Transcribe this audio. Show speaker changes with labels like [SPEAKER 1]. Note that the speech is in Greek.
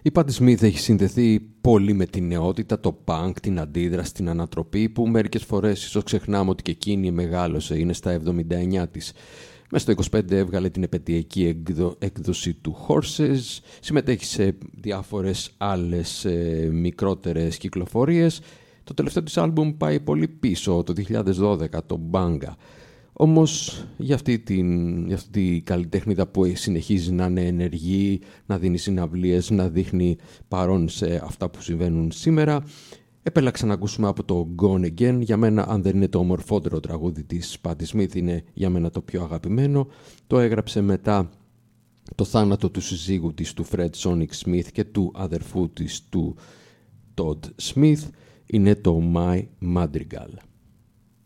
[SPEAKER 1] Η Patti Smith έχει συνδεθεί πολύ με την νεότητα, το punk, την αντίδραση, την ανατροπή, που μερικές φορές ίσως ξεχνάμε ότι και εκείνη μεγάλωσε, είναι στα 79 της. Μέσα στο 25 έβγαλε την επαιτειακή έκδοση του Horses, συμμετέχει σε διάφορες άλλες μικρότερες κυκλοφορίες. Το τελευταίο της άλμπουμ πάει πολύ πίσω, το 2012, το Banga. Όμως για αυτή τη καλλιτέχνηδα που συνεχίζει να είναι ενεργή, να δίνει συναυλίες, να δείχνει παρόν σε αυτά που συμβαίνουν σήμερα, επέλεξα να ακούσουμε από το Gone Again. Για μένα, αν δεν είναι το ομορφότερο τραγούδι της Patti Smith, είναι για μένα το πιο αγαπημένο. Το έγραψε μετά το θάνατο του συζύγου της, του Fred Sonic Smith, και του αδερφού της, του Todd Smith. Είναι το My Madrigal.